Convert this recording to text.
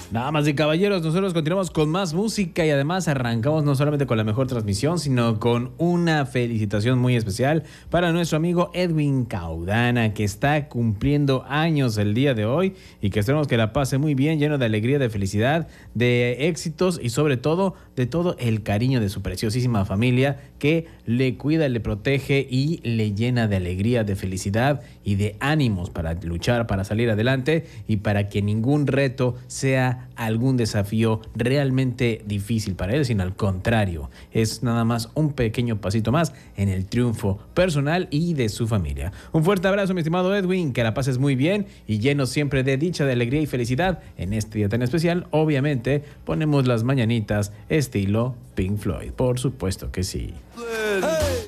Damas y caballeros, nosotros continuamos con más música y además arrancamos no solamente con la mejor transmisión, sino con una felicitación muy especial para nuestro amigo Edwin Caudana, que está cumpliendo años el día de hoy y que esperamos que la pase muy bien, lleno de alegría, de felicidad, de éxitos y sobre todo de todo el cariño de su preciosísima familia que le cuida, le protege y le llena de alegría, de felicidad y de ánimos para luchar, para salir adelante y para que ningún reto sea algún desafío realmente difícil para él, sino al contrario, es nada más un pequeño pasito más en el triunfo personal y de su familia. Un fuerte abrazo, mi estimado Edwin, que la pases muy bien y lleno siempre de dicha, de alegría y felicidad en este día tan especial. Obviamente ponemos las mañanitas estilo Pink Floyd, por supuesto que sí.